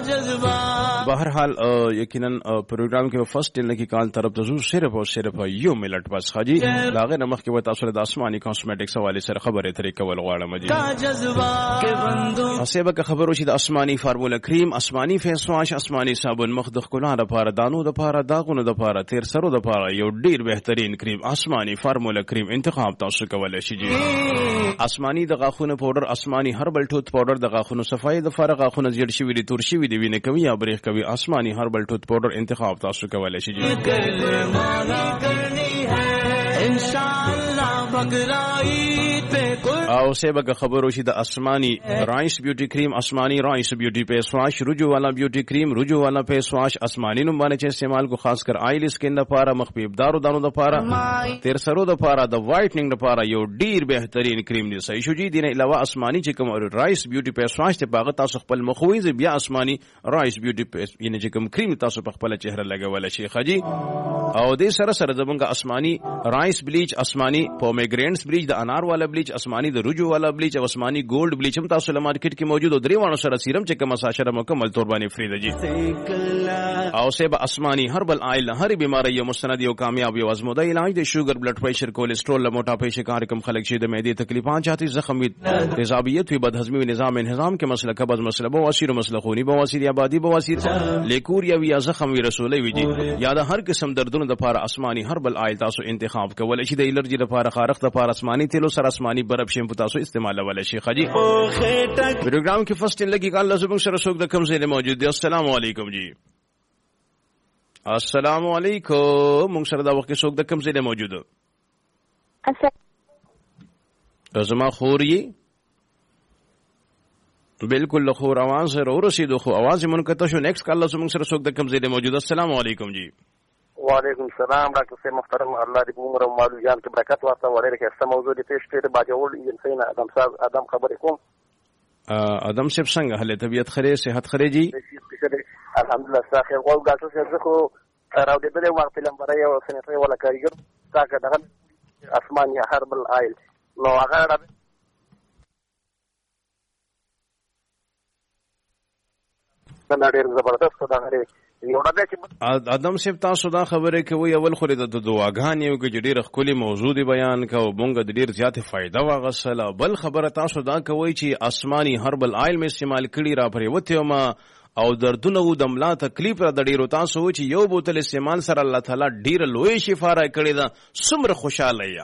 बहरहाल यकीनन प्रोग्राम के फर्स्ट टेलने की काल तरफ तो सिर्फ और सिर्फ यू मिनट बस हाजी लागे नमक के वतासुल आसमानी कॉस्मेटिक्स हवाले सर खबर है तरीका वल गवाड़ा मजी हसेबा का खबर उशी आसमानी फार्मूला क्रीम आसमानी फेस वॉश आसमानी साबुन मखदख कुला दफारा दानो दफारा दागुन दफारा तेर सरो दफारा यो डीर बेहतरीन क्रीम आसमानी फार्मूला क्रीम इंतखाब तासु कवले शिजी आसमानी दगाखुन पाउडर आसमानी हर्बल टूथ पाउडर दगाखुन सफाई दफारा गाखुन जड़ शिविरी तुरशी विधि विने कभी या बरेख कभी आसमानी हर्बल टूथ पाउडर इंतखाब तासु कवले शिजी आओ सेबा का खबर उशी द आसमानी राइस ब्यूटी क्रीम आसमानी राइस ब्यूटी फेस वॉश रुजू वाला ब्यूटी क्रीम रुजू वाला फेस वॉश आसमानी नुमाने चे इस्तेमाल को खासकर ऑयल स्किन द पारा मखफीफ दारो दानो द पारा तेर सरो द पारा द वाइटनिंग द पारा यो डीर बेहतरीन क्रीम दी सही शुजी दिन अलावा आसमानी चिकम और राइस ब्यूटी फेस वॉश ते बागत तासु खपल मखोइज बिया आसमानी राइस ब्यूटी फेस यानी चिकम क्रीम तासु खपल चेहरा लगे वाला शेख हाजी और दे सर सर जबंगा आसमानी राइस ब्लीच आसमानी पोमेग्रेनेट्स ब्लीच द अनार वाला ब्लीच आसमानी द रुजू वाला ब्लीच आसमानी गोल्ड ब्लीच हम तासु मार्केट की मौजूद दरेवानो सर सीरम चेक मसाशर मुकम्मल तौर पर फ्री जी और सेब आसमानी हर्बल ऑयल हर बीमारी यो मुस्तनद यो कामयाब यो आजमुदा इलाज दे शुगर ब्लड प्रेशर कोलेस्ट्रॉल मोटापे शिकार कम खलक शीद मेदी तकलीफान चाहती जख्मी तेजाबियत बदहजमी निजाम इंहिजाम के मसला कब्ज मसला बवासीर मसला खूनी बवासीर आबादी बवासीर लेकूर या विया जख्म वी रसूल विजी यादा हर किस्म दर्दों दफारा आसमानी हर्बल ऑयल तासु इंतखाब का वले शिद एलर्जी दफारा खारख दफारा आसमानी तेलो सर आसमानी बरफ शैम्पू तासु इस्तेमाल वाले शेख हाजी प्रोग्राम की फर्स्ट लगी काल लजुब सर सुख दकम से मौजूद है अस्सलाम वालेकुम जी अस्सलाम वालेकुम मुंगसर दा वक्त सुख दकम से मौजूद रजमा खोरी बिल्कुल लखोर आवाज है रो रसीद खो आवाज मुनकता शो नेक्स्ट काल लजुब सर सुख दकम से मौजूद अस्सलाम वालेकुम जी वालेकुम सलाम डॉक्टर से मुहतरम अल्लाह दी उम्र मालू जान के बरकत वास्ता वरे के सब मौजूद पेश के बाजोल इंसान आदम साहब आदम खबर को आदम से संग हले तबीयत खरे सेहत खरे जी अल्हम्दुलिल्लाह साखिर वो डॉक्टर से को राव दे बले वक्त लंबरा या सने वाला कारीगर ताका दगन आसमानी हर्बल ऑयल नो अगर बनाडेर जबरदस्त दगरे आदम सिर्फ तासु दा खबरे के वही अवल खुले द दुआगान यو के जडीर खकुली मौजूद बयान का बोंग दडीर ज्यादा फायदा वागसला बल खबर तासु दा कोई ची आसमानी हर्बल ऑयल में इस्तेमाल कड़ी रा भरे वथमा او दर्दونه दमला तकलीफ را دډیرو تاسو چې یو بوتل استعمال سره الله تعالی ډیر لوی شفا را کړی دا سمره خوشاله یا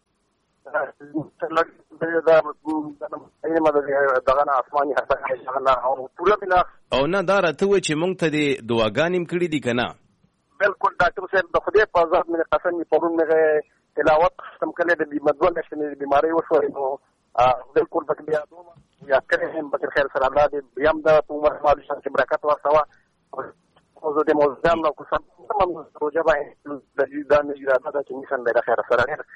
او نه دا راته و چې مونږ ته د دعاګانې کړې دي کنه بالکل ډاکټر صاحب د خدای په ذات مې قسم په پرون مې تلاوت ختم کړل د مدول نشته بیماری وشو نو بالکل بیا دوه یا کریم بکر خیر سره الله دې بیام د عمر مالو شان برکت ورسوا او زه د موزم نو کوم تمام روزه باندې د دې د نجرات د چې نشان د خیر سره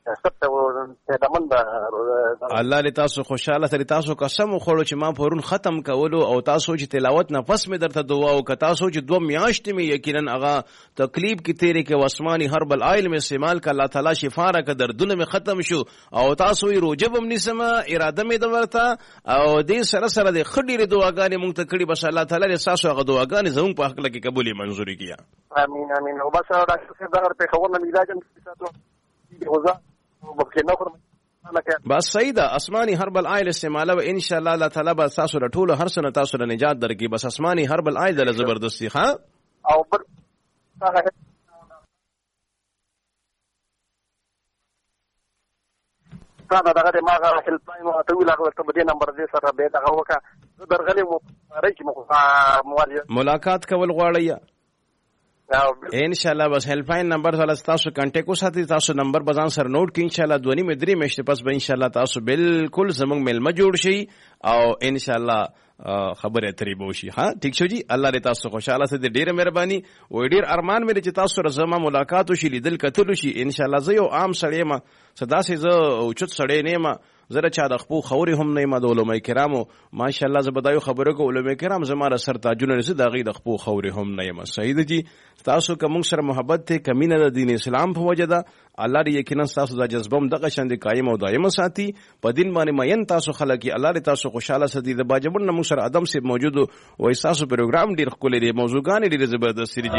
الله له تاسو خوشاله تر تاسو قسم خوړو چې ما پرون ختم کولو او تاسو چې تلاوت نفس می درته دعا او ک تاسو چې 2 میاشتې می یقینا هغه تکلیف کی تیرې کې واسماني هربل آیل می استعمال ک الله تعالی شفا را ک دردونه می ختم شو او تاسو یې روجب هم نسمه اراده می دورته او دې سره سره د خډيره دعاګانې مونږ ته کړي بس الله تعالی له تاسو هغه دعاګانې زموږ په حق لکه قبولي منزوري کیا امين امين او بس ډاکټر صاحب دا په خبرونه علاج هم ساتو بس صحیح ده آسمانی هربل آیل استعماله و ان شاء الله الله تعالی به تاسو له ټولو هر څه تاسو له نجات درکې بس آسمانی هربل آیل د زبردستی ها او بر دا دغه ما غره هل پایم او ته ویلاغه ته بده نمبر دې سره به دغه وکا درغلي مو راځي مو ملاقات کول غواړی ان شاء الله بس هیلپلاین نمبر والا تاسو کانټیکټ وساتئ تاسو نمبر بزان سره نوٹ کړئ ان شاء الله دونی مدري مشته پس به ان شاء الله تاسو بالکل زمنګ ملما جوړ شي او ان شاء الله خبره ترې بوشي ها ٹھیک شو جی الله دې تاسو خوشاله سي ډیره مهرباني و ډیر ارمان مې چې تاسو سره زما ملاقات وشي لیدل کتل شي ان شاء الله زه یو عام سړی ما صدا سي زه اوچت سړی نه ما زره چا د خپل خوري هم نه ما د علماء کرامو ماشاءالله زه بدایو خبرو کو علماء کرام زما سر تاجونه نس دغه د خپل خوري هم نه ما سید جی تاسو کوم سره محبت ته کمینه د دین اسلام په وجه ده الله دې یقینا تاسو دا جذبه هم دغه شان قائم او دائم ساتي په دین باندې مین تاسو خلک الله دې تاسو خوشاله ساتي د باجبر نمو سره ادم سي موجود او احساس پروګرام ډیر خولې دي موضوعګان ډیر زبردست دي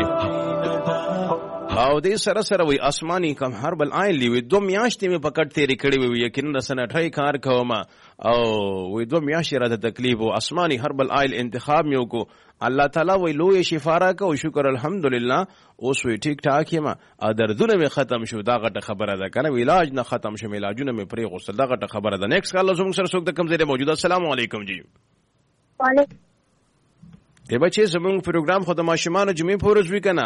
او دې سره سره وي آسماني کم هربل آیل وي 2 میاشتې مې پکټ تیری کړې وي یقینا سنټای کار کوم او وي 2 میاشتې را د تکلیف او آسماني هربل آیل انتخاب میو کو الله تعالی وی لوی شفا را کو شکر الحمدلله اوس وی ټیک ټاک یم ا دردونه می ختم شو دا غټه خبره ده کنه علاج نه ختم شو علاجونه می پرې غوسه دا غټه خبره ده نیکست کال زموږ سره څوک د کم ځای موجود السلام علیکم جی وعلیکم ای بچي زموږ پروګرام خو د ماشومان جمعې پورز وی کنه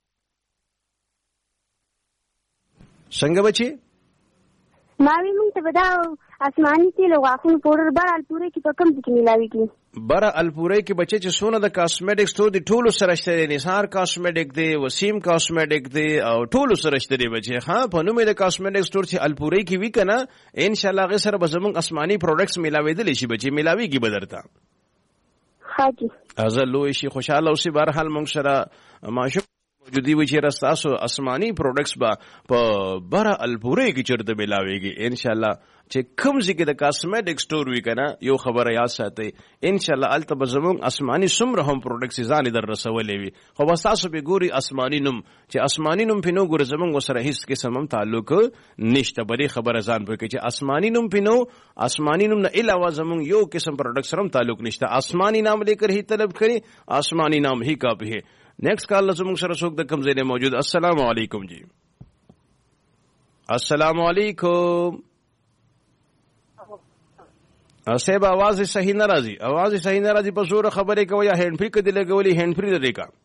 څنګه بچي ماوی مونږ ته بدا آسماني تیل غاښونو پوډر بار الپورې کې په کم ځای کې ملاوي کی بره الپورې کې بچي چې سونه د کاسمیټکس ته د ټولو سره شته نثار کاسمیټک دی وسیم کاسمیټک دی او ټولو سره شته دی بچي ها په نوم د کاسمیټکس ټور چې الپورې کې وی کنه ان شاء الله غي سره به زموږ آسماني پروډکټس ملاوي دي شي بچي ملاوي کی بدرتا حاجی ازلو شي خوشاله اوسې بهر حال موږ سره ماشو موجودی وی چې راستاسو آسماني پروډکټس با په بره الپورې کې چرته ملاويږي ان شاء الله چې کوم ځکه د کاسمیټک سٹور وی کنه یو خبره یاد ساتئ ان شاء الله الته زموږ آسماني سمره هم پروډکټس ځان در رسولې وي خو بس تاسو به ګوري آسماني نوم چې آسماني نوم پینو ګور زموږ سره هیڅ قسم هم تعلق نشته بری خبره ځان پکې چې آسماني نوم پینو آسماني نوم نه علاوه زموږ یو قسم پروډکټ سره هم تعلق نشته آسماني نام لیکر هی طلب کړي آسماني نام هی کاپی ہے نیکسٹ کال زموږ سره څوک د کم ځای موجود السلام علیکم جی السلام علیکم صاحب आवाज صحیح ناراضي आवाज صحیح ناراضي په زور خبرې کوي یا هند فری کدی لګولي هند فری لري کا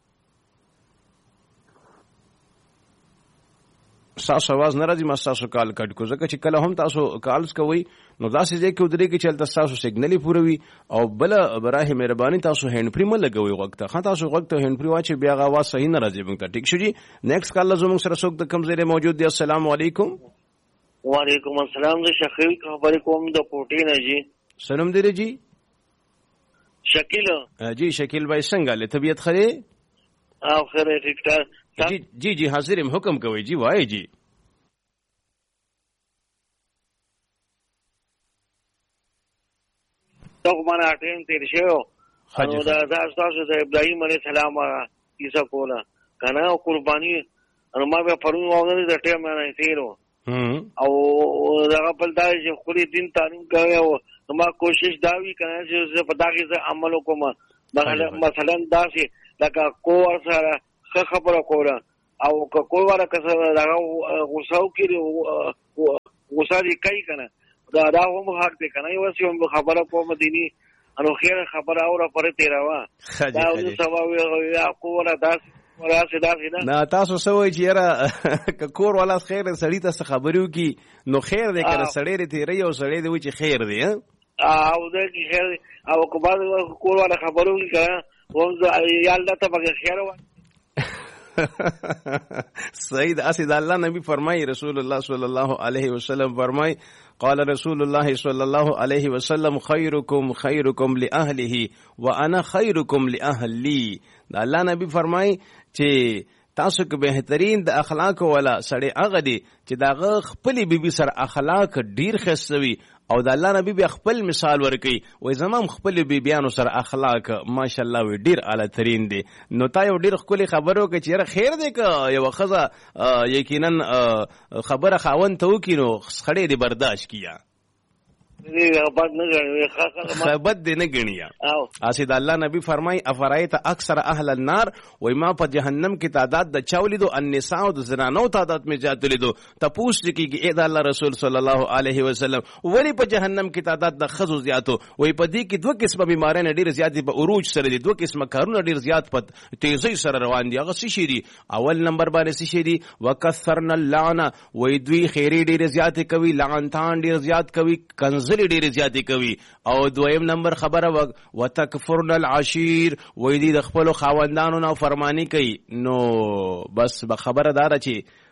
تاسو आवाज ناراضي ما تاسو کال کټ کو ځکه چې کله هم تاسو کالز کوي نو داسې ځکه کې ودرې کې چلته تاسو سیګنالي پوروي او بل براه مهرباني تاسو هند فری مل لګوي وخت خا تاسو وخت هند فری واچي بیا आवाज صحیح ناراضي بنګ ټیک شو جی نیکسٹ کال زموږ سره څوک د کم ځای موجود دی السلام علیکم وعلیکم السلام زه شکیل خبرې کوم د کوټې نه جی سلام دی جی شکیل جی شکیل بھائی څنګه له طبیعت خره او خره ټیک ټاک جی جی حاضر هم حکم کوي جی وای جی تو مانا ټیم تیر شو نو دا تاسو د ابراهیم علیه السلام کیسه کوله کنه قربانی نو ما به پرون وغوړې د ټیم نه تیرو او دا خپل دا چې خوري دین تعلیم کوي او ما کوشش دا وی کنه چې په داګه ز عمل کوم مثلا دا چې لکه کو سره خبره کوله او کو واره کسه دا غوساو کړي غوسه دي کوي کنه دا هم حق دی کنه یو څه خبره کوم دیني انو خیر خبره اوره پر تیراوا دا نو سبا وی کو ولا داس نه تاسو سوي چې یاره کور والا خیر سړی ته خبرو کی نو خیر دې کړه سړی دې تیرې او سړی دې و چې خیر دې او دې خیر او کو بعد کور والا خبرو کی کړه ووم یالله ته به خیر و سید اسد الله نبی فرمای رسول الله صلی الله علیه وسلم فرمای قال رسول الله صلی الله علیه وسلم خیرکم خیرکم لاهله وانا خیرکم لاهلی الله نبی فرمای چې تاسو کې بهترین د اخلاق ولا سړی هغه دی چې دا خپل بیبي سره اخلاق ډیر خسوي او د الله نبی به خپل مثال ورکي وای زمام خپل بیبيانو سره اخلاق ماشاءالله وی ډیر اعلی ترين دي نو تا یو ډیر خپل خبرو کې چیرې خیر دی که یو خزه یقینا خبره خاون ته وکینو خړې دی برداشت کیا بد نه غني بد نه غني اسید الله نبی فرمای افرایت اکثر اهل النار و ما په جهنم کې تعداد د چولیدو النساء او د زنانو تعداد می زیات لیدو تپوس کی اے د الله رسول صلی الله علیه وسلم ولی په جهنم کې تعداد د خزو زیاتو وای په دې کې دوه قسمه بیمارۍ ډیر زیات په عروج سره دي دوه قسمه کارونه ډیر زیات په تیزی سره روان دي هغه څه شي اول نمبر باندې څه شي وکثرنا اللعنه وای دوی خیری ډیر زیات کوي لعنتان ډیر زیات کوي کنزل ډیر زیات کوي او دویم نمبر خبره وتکفرن العشیر وای دي د خپل خاوندانو نه فرمانی کوي نو بس به خبره دار چې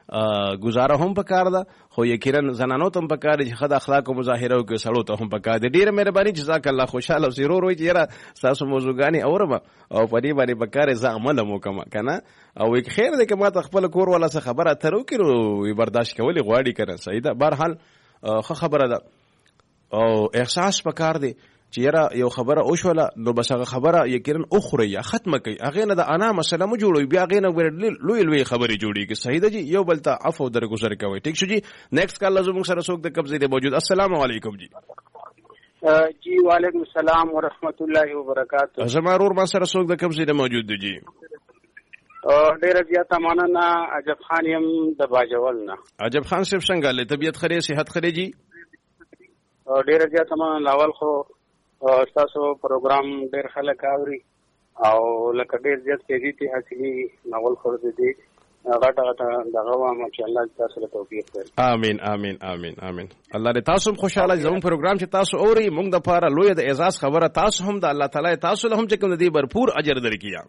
گزاره هم پکار ده خو یقینا زنانو ته هم پکار چې خد اخلاق او مظاهره او سړو ته هم پکار دي. ډیره مهرباني جزاک الله خوشاله سیرو روي چې یاره تاسو موضوعګانی اورم او په دې باندې پکار ز عمل مو کما کنه او یک خیر دې که ما ته خپل کور ولا څه خبره ترو کړو برداشت کولی غواړي کنه صحیح ده. بهرحال خبره ده او احساس پکار دی چې یاره یو خبره اوشوله نو بس هغه خبره یقینا اخري یا ختمه کوي هغه نه د انا مسله مو جوړوي بیا هغه نه لوی خبرې جوړيږي. صحیح ده جی یو بل ته عفو درگذر کوي. ٹھیک شو جی. نیکسٹ کال لازم سره څوک د قبضه دی موجود. السلام علیکم جی. جی وعلیکم السلام ورحمت الله وبرکاته. زمارور ما سره څوک د قبضه دی موجود دی جی. ډیر زیاته مننه. عجب خان يم د باجول نه. عجب خان صاحب څنګه له طبيعت خري صحت خري جی. ډیر زیاته مننه. لاول خو تاسو پروګرام ډیر خلک اوري او لکه ډیر زیات فائدې حاصلې ناول خور دي غټه دغه وامه چې الله تاسو له توفیق ورکړي. امين امين امين امين. الله دې تاسو خوشاله زموږ پروګرام چې تاسو اوري موږ د پاره لوی د اعزاز خبره تاسو هم د الله تعالی تاسو له هم چې کوم دي भरपूर اجر درکیا.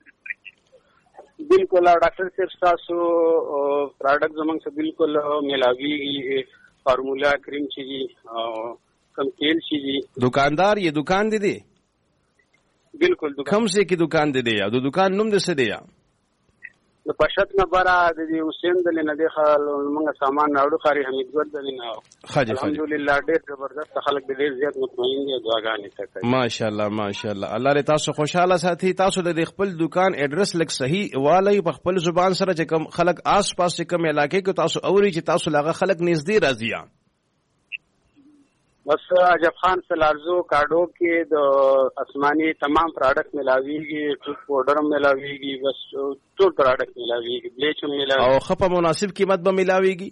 بالکل ډاکټر صاحب تاسو پروډکټ زموږ سره بالکل ملاوي فارمولا کریم چې کم تیل شي. دکاندار یہ دکان دے دے بالکل کم سے کی دکان دے دے یا دو دکان نوم دے سے دے یا د پښت نه برا د دې حسین دل نه دی خال موږ سامان راوړو خاري حمید ګل دل نه الحمدلله ډېر زبردست خلک ډېر زیات مطمئن دي دعاګانې کوي. ماشاءالله ماشاءالله. الله دې تاسو خوشاله ساتي. تاسو د خپل دکان ایڈریس لک صحیح والی په خپل زبان سره چې کم خلک آس پاس چې کم علاقې کې تاسو اوري چې تاسو لاغه خلک نږدې راځي. بس عجب خان سلارزو کارڈو کے آسمانی تمام پروڈکٹ ملاویگی ٹوتھ پاؤڈر ملاویگی بس ټول پروڈکٹ ملاویگی بلیچ ملاویگی او خپه مناسب قیمت به ملاویگی.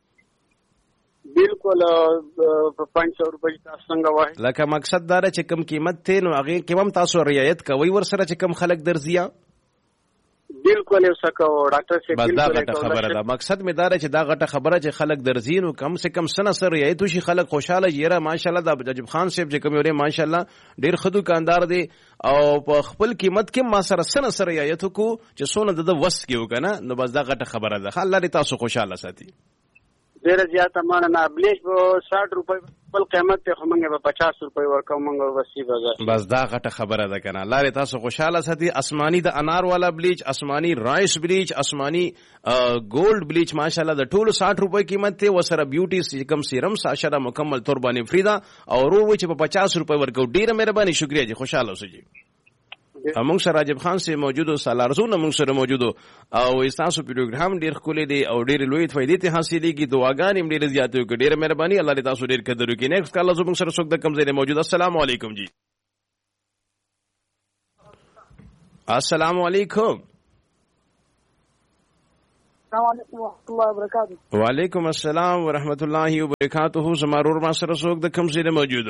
بالکل 500 روپے تاسو څنګه وای لکه مقصد دا چې کم قیمت ته نو هغه کوم تاسو رعایت کوي ور سره چې کم خلک درځي. بالکل یو سکو ډاکټر سی بس دا غټه خبره ده. مقصد می دا چې دا غټه خبره چې خلک درځي نو کم سے کم سنه سره رعایت وشي خلک خوشاله یره. ماشاءالله د عجب خان صاحب چې کوم یو ماشاءالله ډیر خدو کاندار دی او په خپل قیمت کې ما سره سنه سره رعایت کو چې سونه د وس کې وکنه نو بس دا غټه خبره ده. الله دې تاسو خوشاله ساتي. ډیر زیاته مانه بلیچ په 60 روپے خپل قیمت ته همغه په 50 روپے ورکو مونږ وسی بازار. بس دا غټه خبره ده کنه. الله دې تاسو خوشاله ساتي. آسمانی د انار والا بلیچ، آسمانی رائس بلیچ، آسمانی گولڈ بلیچ ماشاءالله د ټولو 60 روپے قیمت ته وسره بیوټي کم سیرم ساشره مکمل تور باندې فریدا او ورو چې په 50 روپے ورکو. ډیره مهرباني شکریا جی. خوشاله اوسئ جی. موږ سره عجب خان سے موجود او سالارزو نه موږ سره موجود او تاسو پروګرام ډیر خولې دی او ډیر لوی فائدې ته حاصلېږي. دعاګانې هم ډیر زیاتې وکړي. ډیر مهرباني. الله دې تاسو ډیر قدر وکړي. نیکسٹ کال لازم موږ سره څوک د کم ځای موجود. السلام علیکم جی. السلام علیکم. السلام علیکم ورحمۃ اللہ وبرکاتہ. وعلیکم السلام ورحمۃ اللہ وبرکاتہ. زمارور ما سره څوک د کم ځای موجود.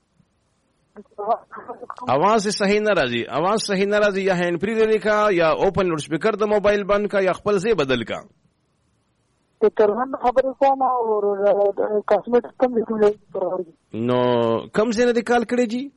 आवाज صحیح نه راځي. आवाज صحیح نه راځي. یا هند فری لري کا یا اوپن لاؤډ سپیکر د موبایل بند کا یا خپل ځای بدل کا. ته ترمن خبرې کوم او کاسمیټ کم دي نو کم ځای نه کال کړی جی.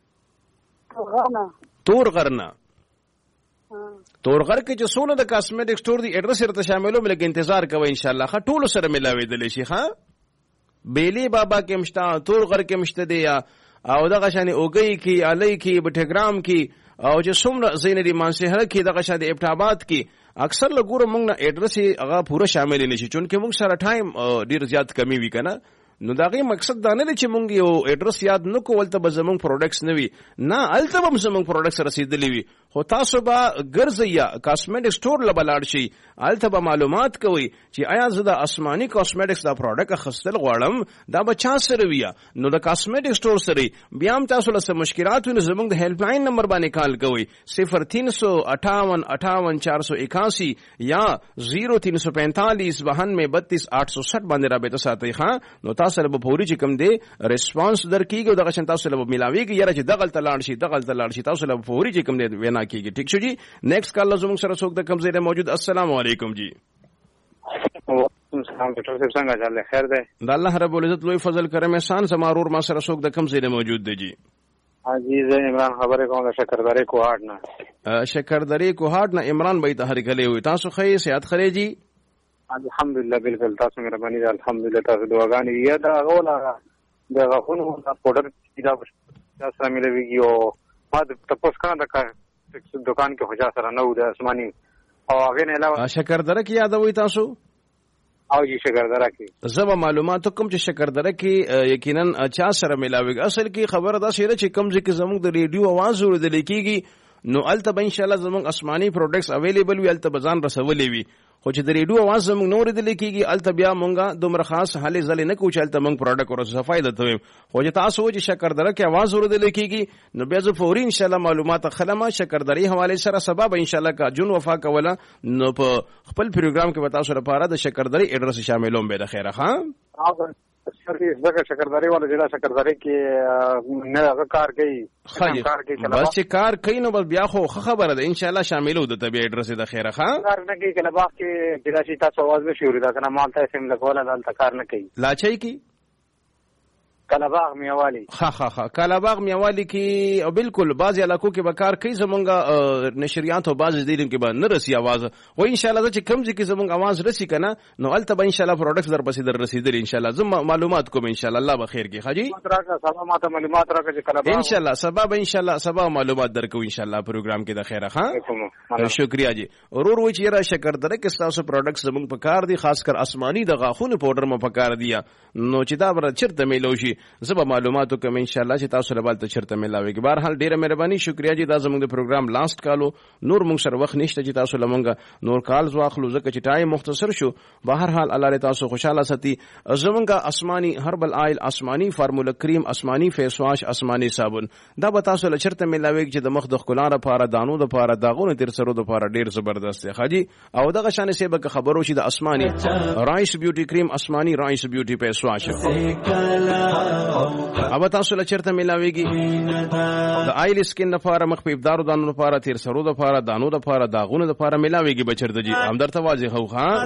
تور غرنا تورغر کې چې سونه د کاسمیټک سٹور دی ایڈریس سره شاملو ملګ انتظار کوي ان شاء الله. ښه ټول سره ملاوي دي شي. ښه بیلی بابا کې مشتا تورغر کې مشته دی یا او دغه شان اوګي کې علي کې بټګرام کې او چې څومره زینری مانسهره کې دغه شان د ابټاباد کې اکثر لګور موږ نه ایڈریس هغه پوره شامل نشي چون کې موږ سره ټایم ډیر زیات کمی وی کنه. نو دغه مقصد دا نه چې مونږ یو ایڈریس یاد نکو ولته به زمونږ پروډکټس نه وي نه الته به زمونږ پروډکټس رسیدلی وي خو تاسو به ګرځیا کاسمیټک سٹور لبلاړ شي الته به معلومات کوي چې آیا زه د آسمانی کاسمیټکس دا پروډکټ خستل غواړم دا به چا سره وي نو د کاسمیټک سٹور سره بیا هم تاسو له مشکلات ونه زمونږ د هیلپ لاین نمبر باندې کال کوي 0358 یا 0345 9232 باندې رابطه ساتي. ښه نو تاسو له پوری چې کوم دی ریسپانس درکېږي دغه شان تاسو له ملاويږي یاره چې دغه تلاړ شي دغه تلاړ شي تاسو له پوری چې کوم دی وینا کېږي. ٹھیک شو جی. نیکسٹ کال زموږ سره څوک د کوم ځای موجود. السلام علیکم جی. السلام ډاکټر صاحب څنګه حال خیر دی؟ د الله رب العزت لوی فضل کرم احسان زمارور ما سره څوک د کوم ځای موجود دی جی. عزیز عمران خبره کوم د شکردرې کوهاټ نه. شکردرې کوهاټ نه عمران به ته هر کله وي تاسو خې صحت خري جی. الحمدلله بالکل تاسو مهرباني ده الحمدلله تاسو دعاګانې یا دا غولا دا غونو دا پودر دا سره ملويږي او ما تاسو کنه دا دکان کې خوشا سره نو د اسماني او هغه نه علاوه شکردره کې یادوي تاسو او جی شکردره کې زما معلومات کوم چې شکردره کې یقینا چا سره ملاويږي اصل کې خبره دا شیره چې کم ځکه زموږ د ریډیو आवाज ورته لیکيږي نو الته به ان شاء الله زموږ اسماني پروډکټس اویلیبل وي الته بزان رسولې وي خو چې د ریډیو आवाज زموږ نور د لیکيږي الته بیا مونږه دومره خاص حالې ځلې نه کوو چې الته مونږ پروډکټ ورسره فائدہ ته خو چې تاسو چې شکردره کې आवाज ورته لیکيږي نو بیا زه فوري ان شاء الله معلومات خلمه شکردري حواله سره سبب ان شاء الله کا جون وفا کوله نو په خپل پروګرام کې وتا سره لپاره د شکردري اډرس شاملوم به د خیره ها زکه شکردري ولا جلا شکردري کې نه هغه کار کوي بس چې کار کوي نو بس بیا خو خبره ده ان شاء الله شاملو د طبيعي اډرس د خیره ها کار نه کوي کله باغ کې بلاشي تاسو आवाज به شروع دا کنه مال ته سم لګول دلته کار نه کوي لاچي کی کلاباغ میوالي ها کلاباغ میوالي کې او بالکل بعض علاقو کې بکار کوي زمونږه نشریات او بعض ځایونو کې به نه رسي आवाज و ان شاء الله چې کم ځکه زمونږ आवाज رسي کنه نو الته به ان شاء الله پروډکټس در پسې در رسیدل ان شاء الله زم معلومات کوم ان شاء الله الله بخیر کې حاجی سبا ماته معلومات راکړه چې کلاباغ ان شاء الله سبا ان شاء الله سبا معلومات درکو ان شاء الله پروګرام کې د خیره ها شکریا جی ورور و چې را شکردره کې تاسو پروډکټس زمونږ په کار دي خاص کر آسماني د غاخونو پاوډر مو په کار دي نو چې دا بر چرته میلو شي زبا معلوماتو کوم ان شاء الله چې تاسو له بالته چرته ملاويږي بهر حال ډیره مهرباني شکریا جی دا زموږ د پروګرام لاست کالو نور موږ سره وخت نشته چې تاسو لمونګه نور کالز واخلو ځکه چې ټایم مختصر شو بهر حال الله تاسو خوشاله ساتي زمونګه آسماني هربل آیل آسماني فارمولا کریم آسماني فیس واش آسماني صابون دا به تاسو له چرته ملاويږي چې د مخ د خلانه لپاره دانو د لپاره داغونو تر سره د لپاره ډیر زبردست دی خاجي او دغه شان سه به خبرو شي د آسماني رایس بیوټي کریم آسماني رایس بیوټي فیس واش اب تاسو له چرته ملاويږي د آیل سکین لپاره مخ په ابدار دانو لپاره تیر سرو لپاره دانو لپاره داغونو لپاره ملاويږي بچرته جی هم درته واضح هو ها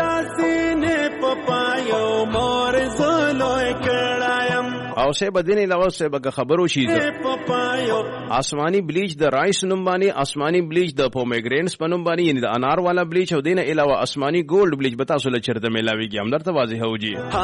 او سه بدینه لوه سه به خبرو شي آسماني بلیچ د رایس نومبانی آسماني بلیچ د پومیګرینس په نومبانی یعنی د انار والا بلیچ او دینه علاوه آسماني ګولډ بلیچ به تاسو له چرته ملاويږي هم درته واضح هو جی